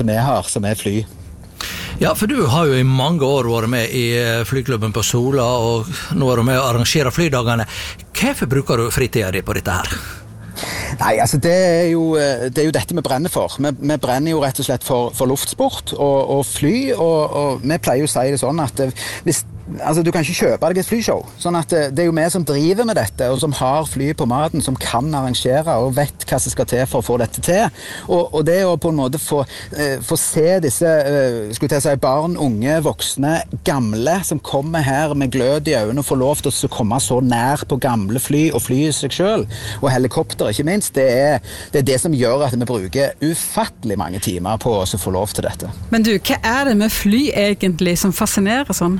vi har, som fly. Ja, for du har jo i mange år vært med i flyklubben på Sola, og nå er du med å arrangere flydagene. Hvorfor bruker du fritiden din på dette her? Nei, altså det er jo dette vi brenner for. Vi brenner jo rett og slett for luftsport og fly, og vi pleier jo å si det sånn at du kan ikke kjøpe deg et flyshow. Sånn at det er jo vi som driver med dette, og som har fly på maten, som kan arrangere og vet hva som skal til for å få dette til. Og det å på en måte få se disse barn, unge, voksne, gamle, som kommer her med glød i øynene og får lov til å komme så nær på gamle fly og fly i seg selv, og helikopter ikke minst, det er det som gjør at vi bruker ufattelig mange timer på å få lov til dette. Men du, hva er det med fly egentlig som fascinerer sånn?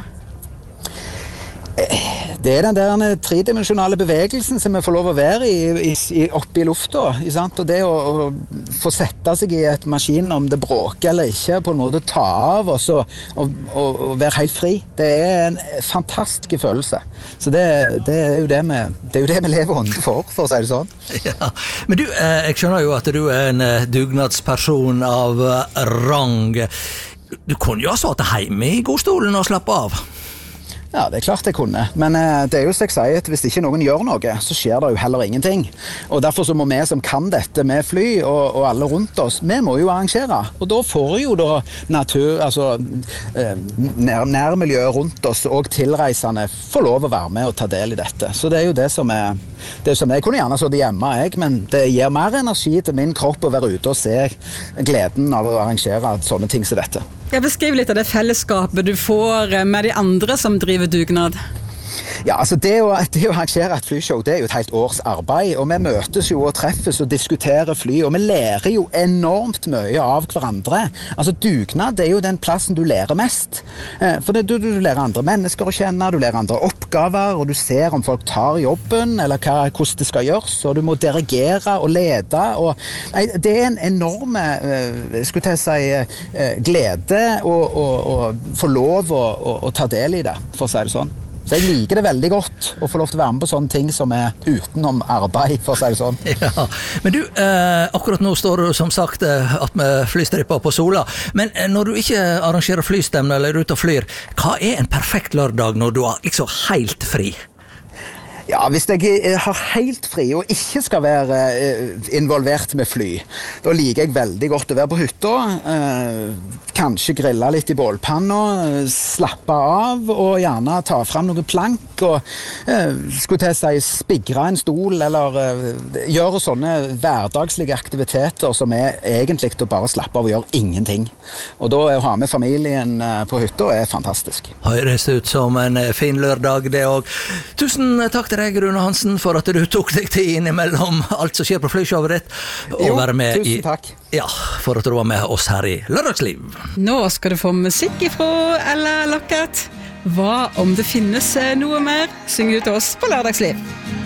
Det er den der tredimensjonale bevegelsen som vi får lov å være oppe i lufta, og det å få sette seg i et maskin om det bråker eller ikke, på en måte ta av og være helt fri. Det er en fantastisk følelse. Så det er jo det vi lever ånden for å si det sånn. Ja, men du, jeg skjønner jo at du er en dugnadsperson av rang. Du kunne jo ha satt hjemme i godstolen og slappe av. Ja, det er klart jeg kunne, men det er jo som jeg sier at hvis ikke noen gjør noe, så skjer det jo heller ingenting. Og derfor så må vi som kan dette med fly og alle rundt oss, vi må jo arrangere. Og da får jo nærmiljøet rundt oss og tilreisende få lov å være med og ta del i dette. Så det er jo det som jeg kunne gjerne så det hjemme, men det gir mer energi til min kropp å være ute og se gleden av å arrangere sånne ting som dette. Jeg beskriver litt av det fellesskapet du får med de andre som driver dugnad. Ja, altså det å arrangere et flyshow, det er jo et helt års arbeid, og vi møtes jo og treffes og diskuterer fly, og vi lærer jo enormt mye av hverandre. Altså dugnad, det er jo den plassen du lærer mest. For du lærer andre mennesker å kjenne, du lærer andre oppgaver, og du ser om folk tar jobben, eller hvordan det skal gjøres, og du må dirigere og lede, og det er en enorm, glede å få lov å ta del i det, for å si det sånn. Så jeg liker det veldig godt å få lov til å være med på sånne ting som er utenom arbeid, for å si det sånn. Ja, men du, akkurat nå står du som sagt at vi flystripper på Sola, men når du ikke arrangerer flystemne eller er ute og flyr, hva er en perfekt lørdag når du har liksom helt fri? Ja, hvis jeg har helt fri og ikke skal være involvert med fly, da liker jeg veldig godt å være på hytta, kanskje grille litt i bålpanna, slappe av og gjerne ta frem noen plank og spigre en stol eller gjøre sånne hverdagslige aktiviteter som er egentlig å bare slappe av og gjøre ingenting. Og da å ha med familien på hytta er fantastisk. Høres ut som en fin lørdag det også. Tusen takk til deg, Rune Hansen, for at du tok deg tid innimellom alt som skjer på flyshowet ditt. Og være med tusen takk. Ja, for at du var med oss her i Lørdagsliv. Nå skal du få musikk ifra Ella Lockett. Hva om det finnes noe mer? Syng ut oss på Lørdagsliv.